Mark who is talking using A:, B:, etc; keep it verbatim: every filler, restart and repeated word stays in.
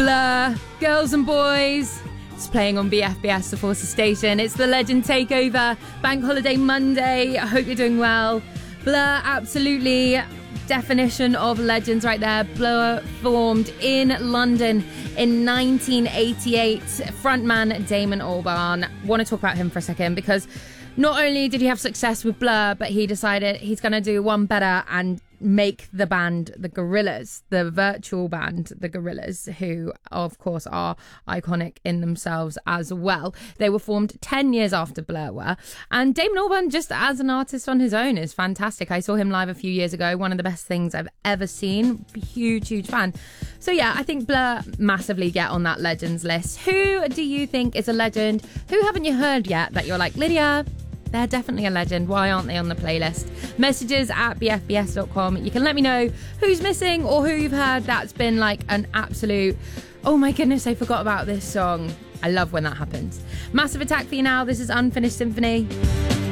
A: Blur, Girls and Boys. It's playing on B F B S, the Forces Station. It's the Legend Takeover, Bank Holiday Monday. I hope you're doing well. Blur, absolutely definition of legends right there. Blur formed in London in nineteen eighty-eight. Frontman Damon Albarn. Want to talk about him for a second because not only did he have success with Blur, but he decided he's going to do one better and make the band The Gorillaz, the virtual band The Gorillaz, who of course are iconic in themselves as well. They were formed ten years after Blur were, and Damon Albarn just as an artist on his own is fantastic. I saw him live a few years ago, one of the best things I've ever seen. Huge huge fan. So yeah, I think Blur massively get on that legends list. Who do you think is a legend? Who haven't you heard yet that you're like, Lydia, they're definitely a legend. Why aren't they on the playlist? Messages at b f b s dot com. You can let me know who's missing or who you've heard that's been like an absolute, oh my goodness, I forgot about this song. I love when that happens. Massive Attack for you now. This is Unfinished Symphony.